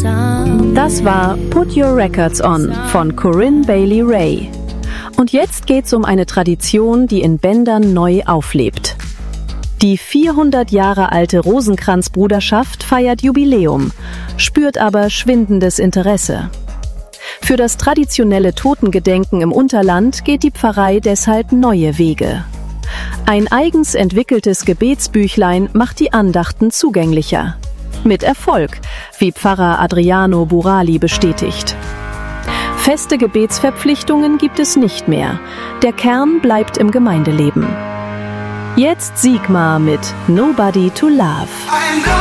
Das war Put Your Records On von Corinne Bailey Rae. Und jetzt geht's um eine Tradition, die in Bendern neu auflebt. Die 400 Jahre alte Rosenkranz-Bruderschaft feiert Jubiläum, spürt aber schwindendes Interesse. Für das traditionelle Totengedenken im Unterland geht die Pfarrei deshalb neue Wege. Ein eigens entwickeltes Gebetsbüchlein macht die Andachten zugänglicher. Mit Erfolg, wie Pfarrer Adriano Burali bestätigt. Feste Gebetsverpflichtungen gibt es nicht mehr. Der Kern bleibt im Gemeindeleben. Jetzt Sigmar mit Nobody to Love.